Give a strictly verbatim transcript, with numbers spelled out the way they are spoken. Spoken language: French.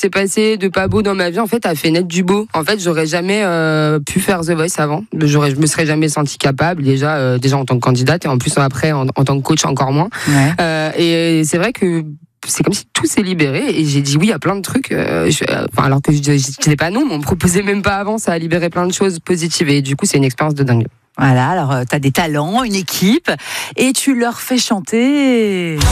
s'est passé de pas beau dans ma vie, en fait, a fait naître du beau. En fait, j'aurais jamais euh, pu faire The Voice avant. J'aurais, je me serais jamais sentie capable, déjà, euh, déjà en tant que candidate, et en plus après en, en tant que coach encore moins. Ouais. Euh, et c'est vrai que c'est comme si tout s'est libéré et j'ai dit oui à plein de trucs. Euh, je, euh, enfin, alors que je, je disais pas non, mais on me proposait même pas avant. Ça a libéré plein de choses positives et du coup, c'est une expérience de dingue. Voilà, alors tu as des talents, une équipe et tu leur fais chanter.